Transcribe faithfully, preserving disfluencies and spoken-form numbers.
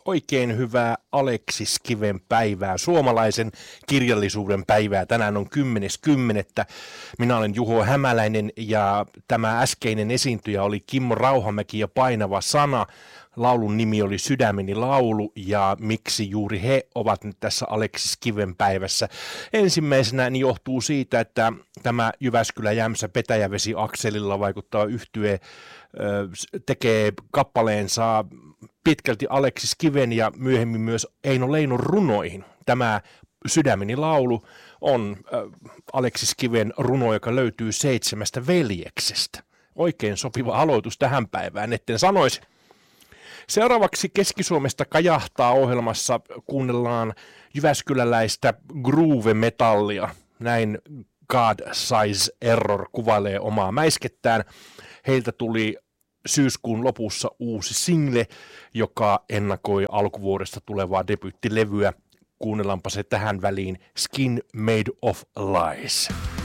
Oikein hyvää Aleksis Kiven päivää, suomalaisen kirjallisuuden päivää. Tänään on kymmenes kymmenettä. Minä olen Juho Hämäläinen ja tämä äskeinen esiintyjä oli Kimmo Rauhamäki ja Painava sana. Laulun nimi oli Sydämeni laulu ja miksi juuri he ovat nyt tässä Aleksis Kiven päivässä. Ensimmäisenä niin johtuu siitä, että tämä Jyväskylä-Jämsä-Petäjävesi-akselilla vaikuttava yhtye tekee kappaleensa pitkälti Aleksis Kiven ja myöhemmin myös Eino Leinon runoihin. Tämä Sydämeni laulu on Aleksis Kiven runo, joka löytyy Seitsemästä veljeksestä. Oikein sopiva aloitus tähän päivään, etten sanoisi. Seuraavaksi Keski-Suomesta kajahtaa ohjelmassa, kuunnellaan jyväskyläläistä groove-metallia. Näin God Size Error kuvailee omaa mäiskettään. Heiltä tuli syyskuun lopussa uusi single, joka ennakoi alkuvuodesta tulevaa debyyttilevyä. Kuunnellaanpa se tähän väliin, Skin Made of Lies.